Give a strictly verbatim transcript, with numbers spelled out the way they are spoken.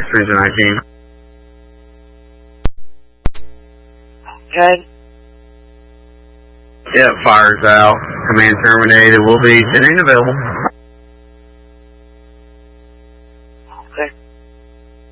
three nineteen. Okay. Yeah, fire's out. Command terminated. We'll be sitting available.